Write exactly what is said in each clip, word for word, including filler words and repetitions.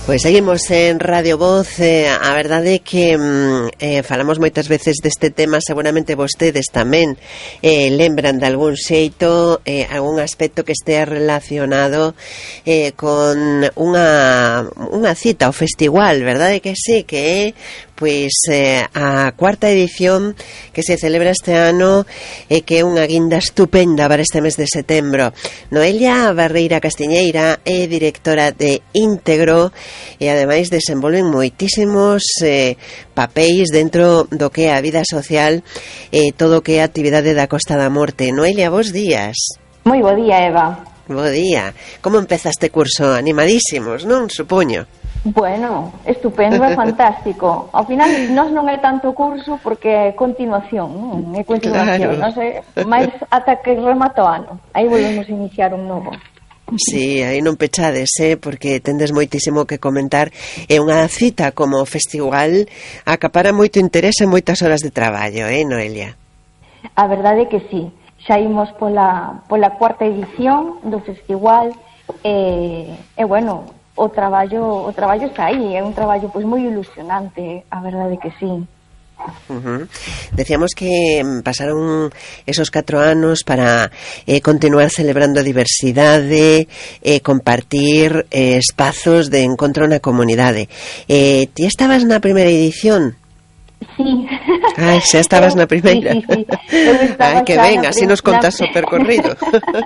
Pois seguimos en Radio Voz. eh, A verdade é que mm, eh, falamos moitas veces deste tema. Seguramente vostedes tamén eh, lembran de algún xeito eh, algún aspecto que estea relacionado eh, con unha, unha cita, o festival, verdade que sí, que é pois eh, a cuarta edición que se celebra este ano e eh, que é unha guinda estupenda para este mes de setembro. Noelia Barreira Castiñeira é directora de Íntegro e ademais desenvolven moitísimos eh, papéis dentro do que é a vida social e eh, todo o que é a actividade da Costa da Morte. Noelia, bos días. Moi bo día, Eva. Bo día. Como empeza este curso? Animadísimos, non? Supoño. Bueno, estupendo e fantástico. Ao final, nós non é tanto curso porque é continuación, non? É continuación, Claro. non sei, máis ata que remata o ano. Aí volvemos a iniciar un novo. Sí, aí non pechades, eh, porque tendes moitísimo que comentar. É unha cita como festival, acapara moito interese e moitas horas de traballo, eh, Noelia? A verdade é que sí. Xa imos pola, pola cuarta edición do festival e, e bueno, o traballo o traballo está aí, é un traballo pois moi ilusionante, a verdade que sí. Uh-huh. Decíamos que pasaron esos catro anos para eh, continuar celebrando a diversidade e eh, compartir eh, espazos de encontro na comunidade. Eh, ti estabas na primeira edición? Sí. Ai, xa estabas na primeira. Sí, sí, sí. Ai, que ben, así nos contas o percorrido.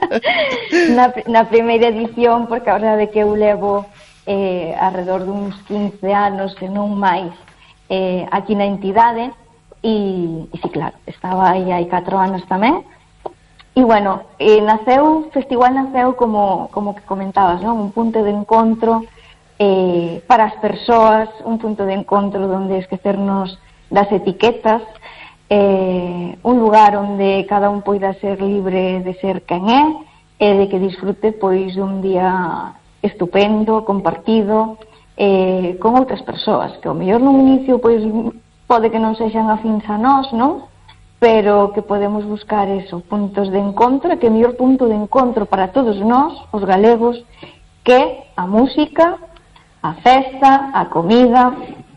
na, na primeira edición, porque a verdade é que eu levo eh, alrededor duns quince anos, se non máis, eh, aquí na entidade, e, e sí, claro, estaba aí hai catro anos tamén. E, bueno, eh, naceu, o festival naceu como, como que comentabas, non? Un punto de encontro eh, para as persoas, un punto de encontro onde esquecernos das etiquetas, eh, un lugar onde cada un poida ser libre de ser quen é e de que disfrute pois dun día estupendo, compartido eh, con outras persoas que ao mellor nun inicio pois pode que non sexan afíns a nós, non? Pero que podemos buscar eso, puntos de encontro, que o mellor punto de encontro para todos nós, os galegos, que a música, a festa, a comida.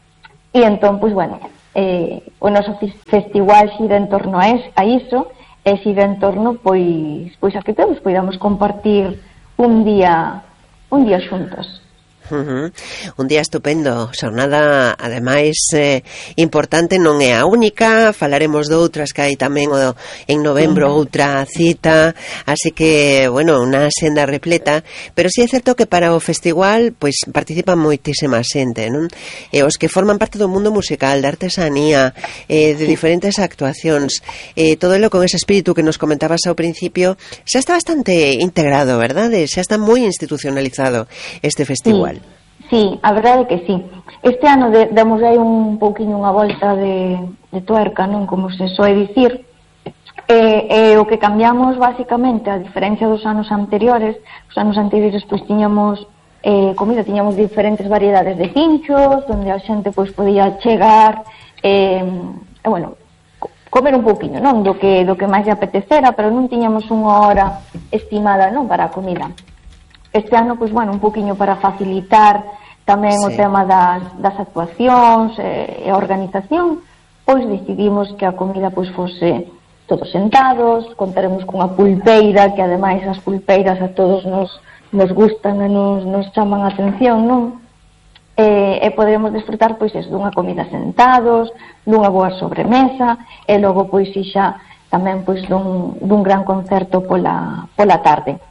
E entón, pois bueno, eh, o noso festival xira en torno a, es, a iso, e xira en torno pois, pois a que todos podamos compartir un día un día xuntos. Uh-huh. Un día estupendo, xornada ademais eh, importante, non é a única, falaremos de outras que hai tamén o, en novembro outra cita, así que, bueno, unha senda repleta, pero si sí é certo que para o festival pois participan moitísima xente, non? E os que forman parte do mundo musical, de artesanía, eh, de diferentes actuacións, eh, todo lo con ese espírito que nos comentabas ao principio, xa está bastante integrado, verdade? Xa está moi institucionalizado este festival. Sí. Sí, a verdade é que sí. Este ano de, demos aí un pouquiño unha volta de, de tuerca, non? Como se soe dicir. E, e o que cambiamos, basicamente, a diferencia dos anos anteriores, os anos anteriores, pois, tiñamos eh, comida, tiñamos diferentes variedades de pinchos, onde a xente, pois, podía chegar, e, e bueno, comer un pouquiño, non? Do que, do que máis lle apetecera, pero non tiñamos unha hora estimada, non? Para a comida. Este ano, pois, bueno, un pouquiño para facilitar tamén sí. O tema das, das actuacións e, e a organización, pois decidimos que a comida pois fose todos sentados, contaremos cunha pulpeira, que ademais as pulpeiras a todos nos, nos gustan e nos, nos chaman a atención, non? E, e poderemos disfrutar pois eso, dunha comida sentados, dunha boa sobremesa, e logo pois xa tamén pois dun, dun gran concerto pola, pola tarde.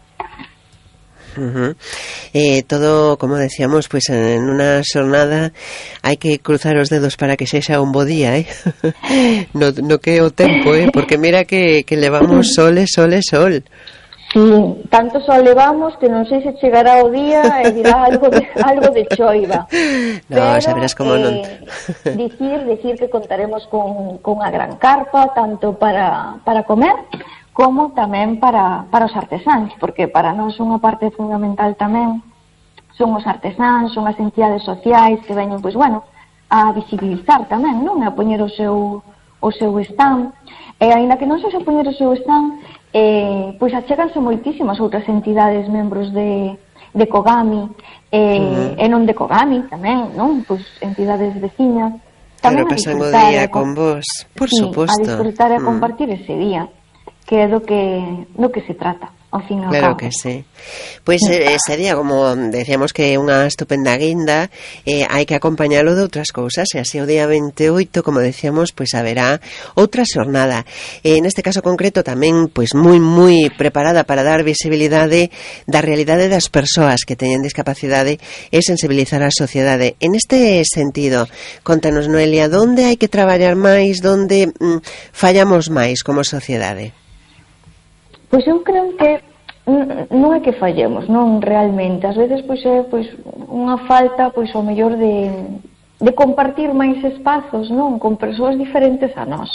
Uh-huh. Eh, todo, como decíamos, pues en unha xornada hai que cruzar os dedos para que sexa un bo día, eh? no, no que é o tempo, eh? Porque mira que, que levamos sol e sol e sol. Sí, tanto sol levamos que non sei se chegará o día e dirá algo de, algo de choiva. No, pero, saberás como eh, non. dicir, dicir que contaremos con, con unha gran carpa, tanto para, para comer, como tamén para, para os artesáns, porque para nós unha parte fundamental tamén son os artesáns, son as entidades sociais que veñen, pois bueno, a visibilizar tamén, non? A poñer o seu, o seu stand, e aínda que non se poñer o seu stand, eh, pois achéganse moitísimas outras entidades membros de, de Kogami, eh, uh-huh. e non de Kogami tamén, non? Pois entidades veciñas. Pero pasan o día con vos, por sí, suposto. A disfrutar e a mm. compartir ese día, que é do que, do que se trata. Ao fin ao claro cabo. que sí. Pois pues, eh, sería como decíamos que é unha estupenda guinda, eh, hai que acompañalo de outras cousas e así o día veintioito, como decíamos, pois pues, haberá outra xornada. Eh, neste caso concreto tamén pois pues, moi moi preparada para dar visibilidade da realidade das persoas que teñen discapacidade e sensibilizar a sociedade. En este sentido, contanos, Noelia, onde hai que traballar máis, onde mm, fallamos máis como sociedade? Pois eu creo que non é que fallemos, non realmente. Ás veces pois é pois unha falta pois ao mellor de de compartir máis espazos, non, con persoas diferentes a nós.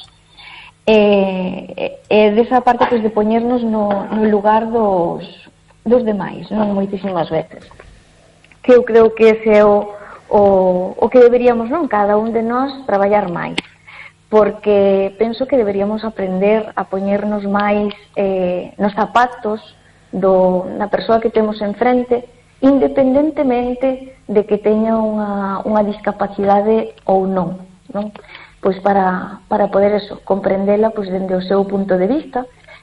E, e desa parte pois de poñernos no, no lugar dos dos demais, non, moitísimas veces. Que eu creo que ese é o, o, o que deberíamos, non, cada un de nós traballar máis. Porque penso que deberíamos aprender a poñernos máis eh, nos zapatos do, da persoa que temos enfrente, independentemente de que teña unha, unha discapacidade ou non, non? Pois para, para poder eso, comprendela pois, dende o seu punto de vista,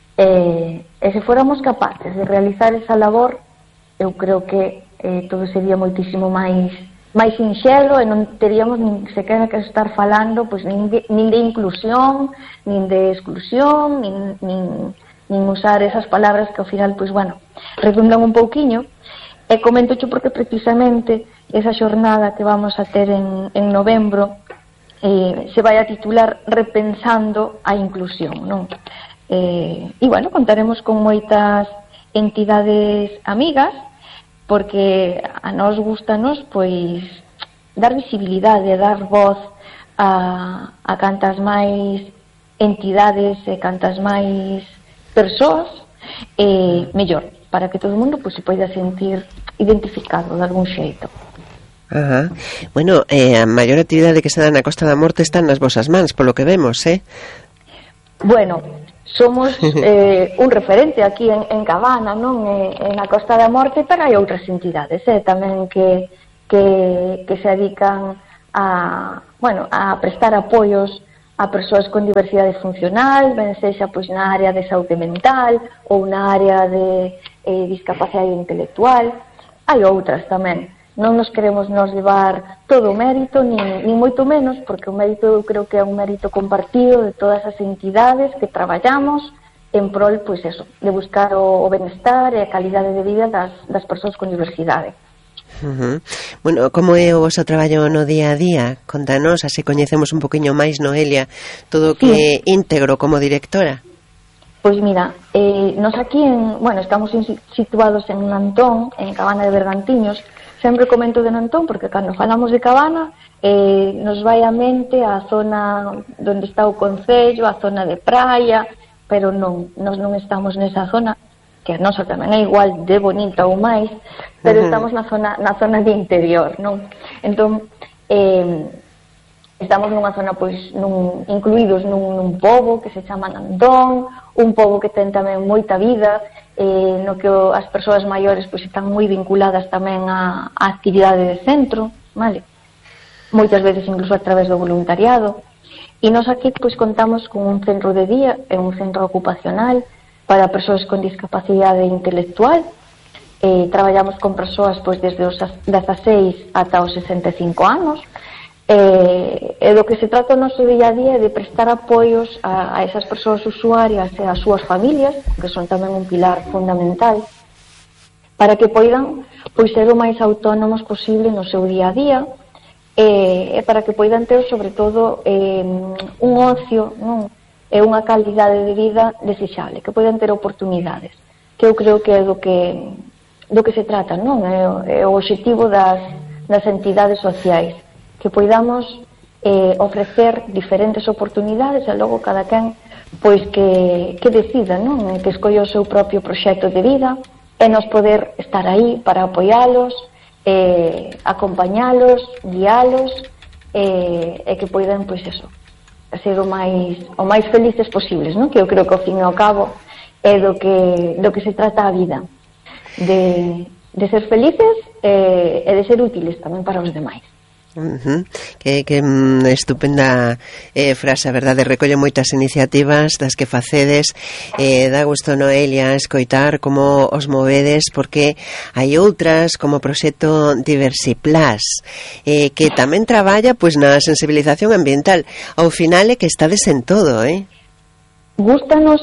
eh, e se fóramos capaces de realizar esa labor, eu creo que eh, todo sería moitísimo máis máis sinxelo e non teríamos nin sequera que estar falando pois, nin, de, nin de inclusión, nin de exclusión, nin, nin, nin usar esas palabras que ao final, pois, bueno, redundan un pouquiño. E comento xo porque precisamente esa xornada que vamos a ter en, en novembro eh, se vai a titular Repensando a Inclusión, non? Eh, e, bueno, contaremos con moitas entidades amigas, porque a nós gustanos pois dar visibilidade, dar voz a, a cantas máis entidades e cantas máis persoas eh, mellor, para que todo o mundo pois, se poida sentir identificado de algún xeito. Ajá. Bueno, eh, a maior actividade que se dá na Costa da Morte están nas vosas mans, polo que vemos, eh? Bueno, somos eh, un referente aquí en, en Cabana, non? Eh, en a Costa da Morte, pero hai outras entidades eh, tamén que, que, que se dedican a, bueno, a prestar apoios a persoas con diversidade funcional, ben sexa pois, na área de saúde mental ou na área de eh, discapacidade intelectual. Hai outras tamén. Non nos queremos nos levar todo o mérito, nin, nin moito menos, porque o mérito eu creo que é un mérito compartido de todas as entidades que traballamos en prol, pois eso, de buscar o, o benestar e a calidade de vida das, das persoas con diversidade. Uh-huh. Bueno, como é o vosso traballo no día a día? Contanos, así coñecemos un poquinho máis, Noelia, todo o que é sí. íntegro como directora. Pois mira, eh, nos aquí, en, bueno, estamos in, situados en Nantón, en Cabana de Bergantiños. Sempre comento de Nantón porque cando falamos de Cabana eh, nos vai a mente a zona onde está o concello, a zona de praia, pero non, nos non estamos nesa zona, que a nosa tamén é igual de bonita ou máis, pero uh-huh. estamos na zona, na zona de interior, non? Entón, eh, estamos nunha zona, pois, nun, incluídos nun, nun pobo que se chama Nantón, un pobo que ten tamén moita vida, eh, no que o, as persoas maiores pois, están moi vinculadas tamén á, á actividade de centro, vale? Moitas veces incluso a través do voluntariado. E nós aquí pois, contamos con un centro de día e un centro ocupacional para persoas con discapacidade intelectual. Eh, traballamos con persoas pois, desde os dezaseis ata os sesenta e cinco anos. Eh, e do que se trata o noso día a día é de prestar apoios a, a esas persoas usuarias e ás súas familias, que son tamén un pilar fundamental, para que poidan pois, ser o máis autónomos posible no seu día a día e, e para que poidan ter, sobre todo, eh, un ocio, non? E unha calidade de vida desexable, que poidan ter oportunidades, que eu creo que é do que, do que se trata, non? É, é o obxectivo das, das entidades sociais, que poidamos eh, ofrecer diferentes oportunidades e logo cada quen pois que, que decida, non? Que escolla o seu propio proxecto de vida e nos poder estar aí para apoialos, eh, acompañalos, guialos eh, e que poidan, pois eso, ser o máis, o máis felices posibles, non? Que eu creo que ao fin e ao cabo é do que, do que se trata a vida, de, de ser felices eh, e de ser útiles tamén para os demais. Uh-huh. Que, que mm, estupenda eh, frase, a verdade, recolle moitas iniciativas das que facedes, eh, dá gusto, Noelia, escoitar como os movedes, porque hai outras como o proxecto Diversiplus, eh, que tamén traballa pois na sensibilización ambiental. Ao final é que estades en todo, eh? Gústanos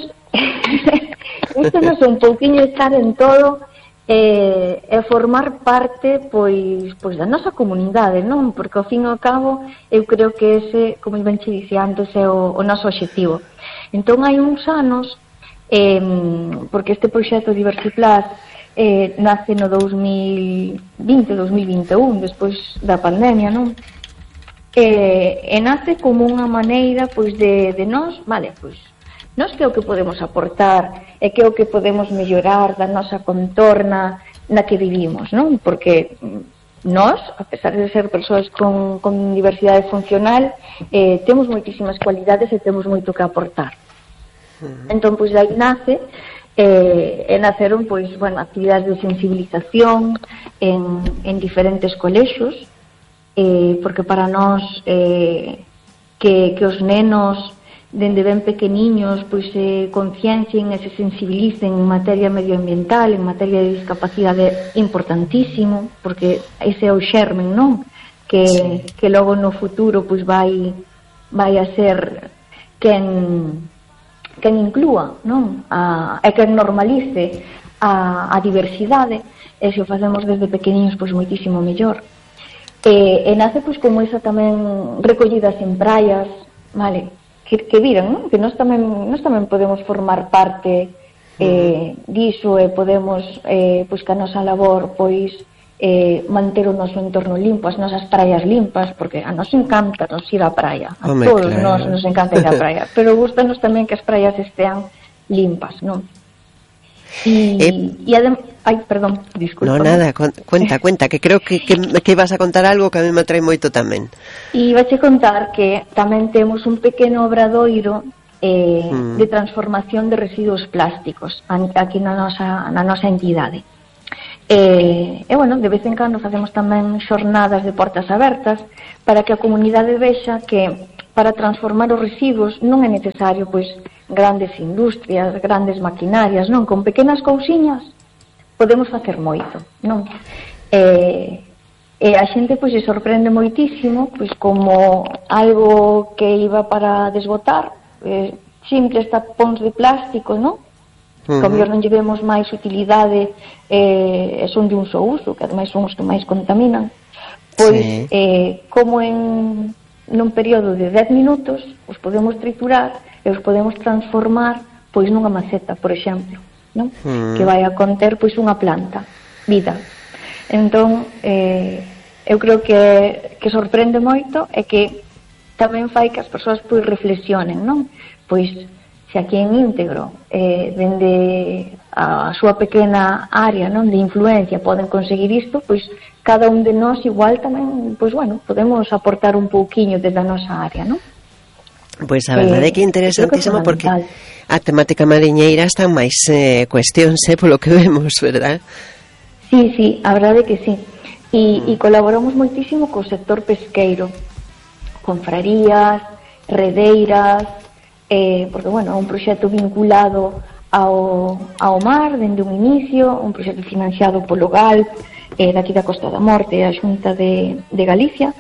gústanos un pouquiño estar en todo e, e formar parte pois pois da nosa comunidade, non? Porque ao fin e ao cabo eu creo que ese, como ben che dicía antes, é o, o noso obxectivo. Entón hai uns anos, eh, porque este proxecto Diversiplus eh, nace no dos mil vinte, dos mil vinte e un, despois da pandemia, non? E, e nace como unha maneira pois de, de nós, vale, pois nós que é o que podemos aportar e que é o que podemos mellorar da nosa contorna na que vivimos, non? Porque nós, a pesar de ser persoas con, con diversidade funcional, eh, temos moitísimas cualidades e temos moito que aportar. Uh-huh. Entón, pois, aí nace, eh, e naceron, pois, bueno, actividades de sensibilización en, en diferentes colexios, eh, porque para nós eh, que, que os nenos dende ben pequeniños pois se conciencien e se sensibilicen en materia medioambiental, en materia de discapacidade, importantísimo, porque ese é o xermen, non? Que, sí. que logo no futuro pois vai vai a ser quen quen inclúa, non? A, e quen normalice a, a diversidade, e se o facemos desde pequeniños pois moitísimo mellor. E, e nace pois como esa tamén recollidas en praias, vale? Que, que viran, non? Que nós tamén, nós tamén podemos formar parte eh, diso e podemos, eh, pois, que a nosa labor, pois, eh, manter o noso entorno limpo, as nosas praias limpas, porque a nos encanta nos ir á praia, a Home, todos claro. nos, nos encanta ir á praia, pero gustanos tamén que as praias estean limpas, non? E, eh, e adem... Ai, perdón, disculpa. No, nada, cuenta, cuenta, que creo que, que, que ibas a contar algo que a mí me atrae moito tamén. E vache contar que tamén temos un pequeno obradoiro eh, mm. de transformación de residuos plásticos aquí na nosa, na nosa entidade. E, e, bueno, de vez en cando facemos tamén xornadas de portas abertas para que a comunidade vexa que para transformar os residuos non é necesario, pois, grandes industrias, grandes maquinarias, non? Con pequenas cousiñas podemos facer moito, non? E, e a xente pois se sorprende moitísimo, pois como algo que iba para desbotar, eh, simples tapóns de plástico, non? Uh-huh. Que ao mellor non lle vemos máis utilidade eh, e son de un só uso, que ademais son os que máis contaminan. Pois, sí. eh, como en nun período de dez minutos os podemos triturar e os podemos transformar pois nunha maceta, por exemplo, non? Mm. Que vai a conter pois unha planta, vida. Entón, eh, eu creo que, que sorprende moito e que tamén fai que as persoas pois reflexionen, non? Pois se aquí en íntegro, eh, dende a súa pequena área, non, de influencia poden conseguir isto, pois cada un de nós igual tamén, pois bueno, podemos aportar un pouquiño desde a nosa área, non? Pois a verdade é que é interesantísimo, porque a temática mariñeira está máis eh, cuestións, eh, polo que vemos, verdad? Sí, sí, a verdade é que sí. E, mm. e colaboramos moitísimo co sector pesqueiro, confrarías, redeiras, eh, porque, bueno, é un proxecto vinculado ao, ao mar, dende un inicio, un proxecto financiado polo GALP, eh, daqui da Costa da Morte, a Xunta de, de Galicia,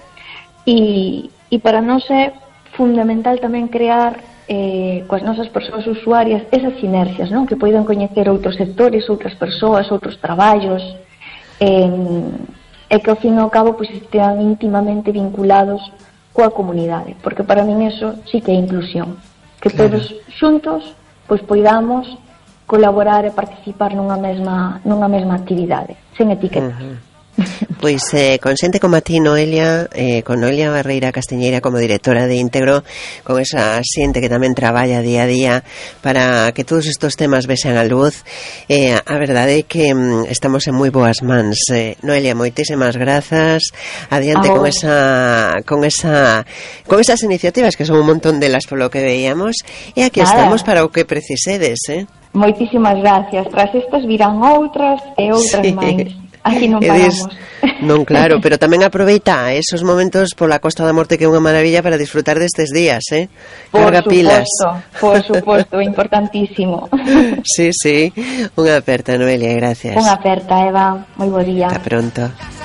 e, e para nós é fundamental tamén crear eh, coas nosas persoas usuarias esas sinerxias, non? Que poidan coñecer outros sectores, outras persoas, outros traballos, eh, e que ao fin e ao cabo pois, estean íntimamente vinculados coa comunidade, porque para min eso sí que é inclusión, que claro. Todos xuntos pois poidamos colaborar e participar nunha mesma nunha mesma actividade, sen etiquetas. Uh-huh. Pois eh, con xente como a ti, Noelia, eh, con Noelia Barreira Castiñeira como directora de Íntegro, con esa xente que tamén traballa día a día para que todos estos temas vexan a luz, eh, a verdade é que mm, estamos en moi boas mans. eh, Noelia, moitísimas grazas, adiante oh. con esa con esa con esas iniciativas que son un montón delas polo que veíamos, e aquí Nada. Estamos para o que precisedes, eh? Moitísimas gracias. Tras estas virán outras e outras sí. máis. aquí non E dis, paramos. non, claro, pero tamén aproveita esos momentos pola Costa da Morte, que é unha maravilla, para disfrutar destes días, eh? Carga por pilas. Por suposto, importantísimo. Sí, sí. Unha aperta, Noelia, gracias. Unha aperta, Eva. Moi bo día. Ata pronto.